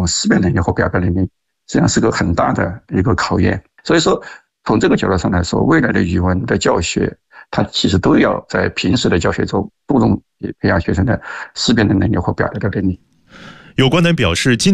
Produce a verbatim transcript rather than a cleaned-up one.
识别能力和表达能力，实际上是个很大的一个考验。所以说从这个角度上来说，未来的语文的教学它其实都要在平时的教学中注重培养学生的识别的能力和表达的能力。 有观点表示，今